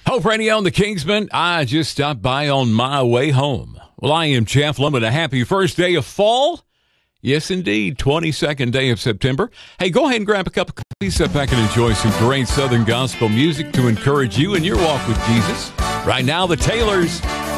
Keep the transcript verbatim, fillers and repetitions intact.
Hope Radio on the Kingsman. I just stopped by on my way home. Well, I am Jeff Lemon. A happy first day of fall. Yes, indeed. twenty-second day of September. Hey, go ahead and grab a cup of coffee. Sit back and enjoy some great Southern gospel music to encourage you in your walk with Jesus. Right now, the Taylors,